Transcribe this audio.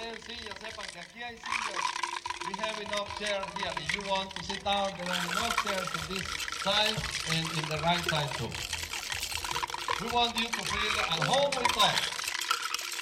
tener sillas, sepan que aquí hay sillas. We have enough chairs here. If you want to sit down, there are enough chairs on this side and in the right side too. We want you to feel at home with us.